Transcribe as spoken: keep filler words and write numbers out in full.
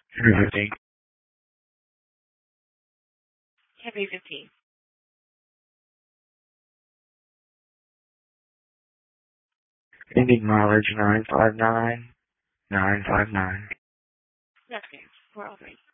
three fifteen. three fifteen. Ending mileage nine five nine nine five nine. That's good. four oh three.